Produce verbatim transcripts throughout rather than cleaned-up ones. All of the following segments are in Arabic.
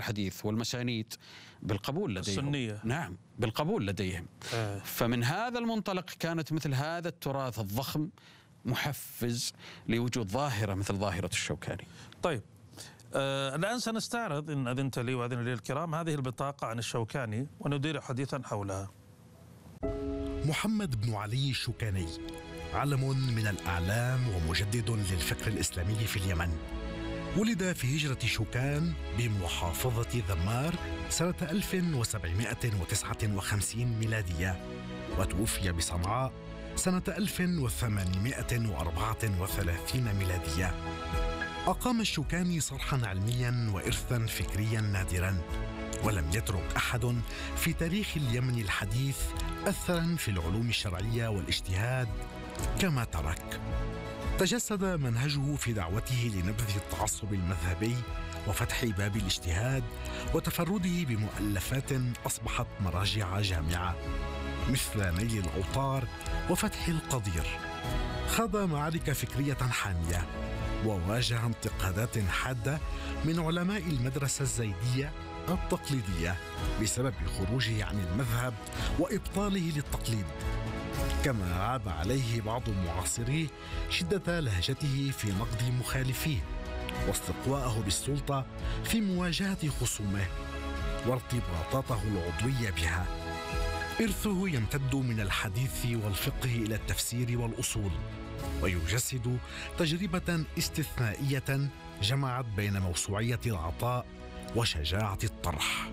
الحديث والمسانيد بالقبول لديهم السنية. نعم بالقبول لديهم. آه. فمن هذا المنطلق كانت مثل هذا التراث الضخم محفز لوجود ظاهرة مثل ظاهرة الشوكاني. طيب آه الآن سنستعرض إن أذنت لي وأذن لي الكرام هذه البطاقة عن الشوكاني وندير حديثا حولها. محمد بن علي الشوكاني علم من الأعلام ومجدد للفكر الإسلامي في اليمن. ولد في هجرة شوكان بمحافظة ذمار سنة ألف وسبعمائة وتسعة وخمسين ميلادية، وتوفي بصنعاء سنة ألف وثمانمائة وأربعة وثلاثين ميلادية. أقام الشوكاني صرحا علميا وإرثا فكريا نادرا، ولم يترك أحد في تاريخ اليمن الحديث أثرا في العلوم الشرعية والاجتهاد كما ترك. تجسد منهجه في دعوته لنبذ التعصب المذهبي وفتح باب الاجتهاد وتفرده بمؤلفات أصبحت مراجع جامعة مثل نيل الأوطار وفتح القدير. خاض معارك فكرية حامية وواجه انتقادات حادة من علماء المدرسة الزيدية التقليدية بسبب خروجه عن المذهب وإبطاله للتقليد، كما عاب عليه بعض معاصريه شدة لهجته في نقد مخالفيه واستقواءه بالسلطة في مواجهة خصومه وارتباطاته العضوية بها. إرثه يمتد من الحديث والفقه إلى التفسير والأصول، ويجسد تجربة استثنائية جمعت بين موسوعية العطاء وشجاعة الطرح.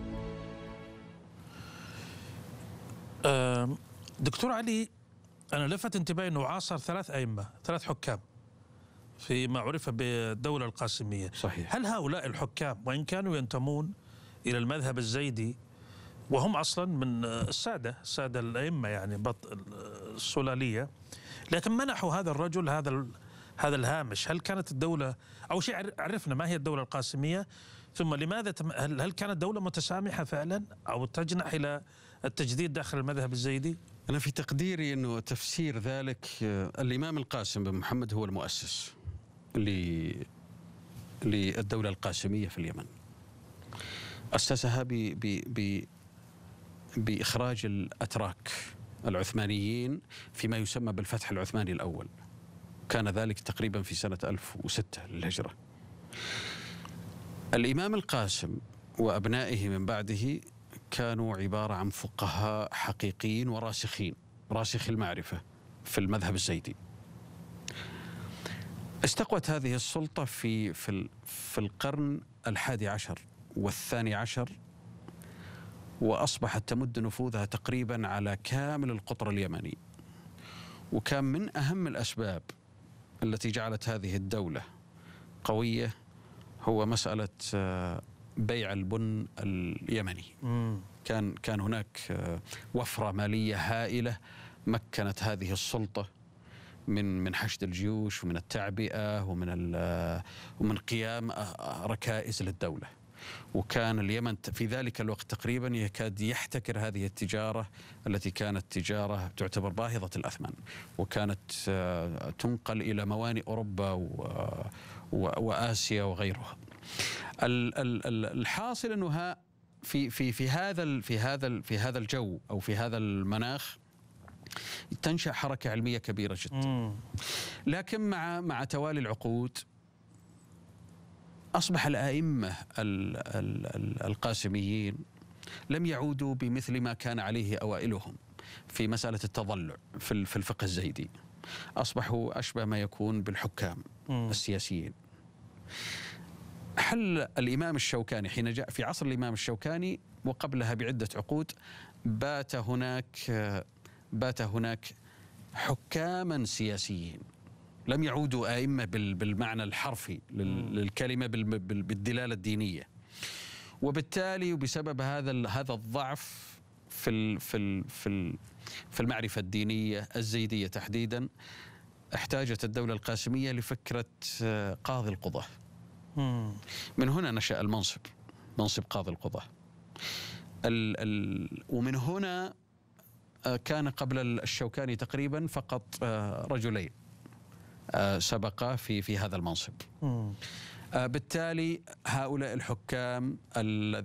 دكتور علي، أنا لفت انتباهي أنه عاصر ثلاث أئمة، ثلاث حكام فيما عرف بالدولة القاسمية. صحيح. هل هؤلاء الحكام وإن كانوا ينتمون إلى المذهب الزيدي وهم أصلا من السادة السادة الأئمة يعني بط السلالية، لكن منحوا هذا الرجل هذا هذا الهامش؟ هل كانت الدولة أو شيء عرفنا ما هي الدولة القاسمية، ثم لماذا تم هل كانت دولة متسامحة فعلا أو تجنح إلى التجديد داخل المذهب الزيدي؟ أنا في تقديري أنه تفسير ذلك الإمام القاسم بن محمد هو المؤسس للدولة القاسمية في اليمن. أسسها ب ب ب بإخراج الأتراك العثمانيين فيما يسمى بالفتح العثماني الأول، كان ذلك تقريبا في سنة ألف وستة للهجرة. الإمام القاسم وأبنائه من بعده كانوا عبارة عن فقهاء حقيقيين وراسخين، راسخي المعرفة في المذهب الزيدي. استقوت هذه السلطة في في في القرن الحادي عشر والثاني عشر، وأصبحت تمد نفوذها تقريبا على كامل القطر اليمني. وكان من أهم الأسباب التي جعلت هذه الدولة قوية هو مسألة بيع البن اليمني. مم. كان كان هناك وفرة مالية هائلة مكنت هذه السلطة من من حشد الجيوش ومن التعبئة ومن ومن قيام ركائز للدولة. وكان اليمن في ذلك الوقت تقريبا يكاد يحتكر هذه التجارة التي كانت تجارة تعتبر باهظة الأثمن، وكانت تنقل إلى موانئ أوروبا وآسيا وغيرها. الحاصل أنه في في في هذا في هذا في هذا الجو أو في هذا المناخ تنشأ حركة علمية كبيرة جدا. لكن مع مع توالي العقود أصبح الأئمة القاسميين لم يعودوا بمثل ما كان عليه أوائلهم في مسألة التضلع في الفقه الزيدي. أصبحوا أشبه ما يكون بالحكام السياسيين. حل الإمام الشوكاني حين جاء في عصر الإمام الشوكاني وقبلها بعدة عقود بات هناك بات هناك حكاما سياسيين لم يعودوا أئمة بالمعنى الحرفي للكلمة بالدلالة الدينية. وبالتالي وبسبب هذا هذا الضعف في في في في المعرفة الدينية الزيدية تحديدا، احتاجت الدولة القاسمية لفكرة قاضي القضاة. من هنا نشأ المنصب، منصب قاضي القضاة. ال ال ومن هنا كان قبل الشوكاني تقريبا فقط رجلين سبقا في في هذا المنصب. بالتالي هؤلاء الحكام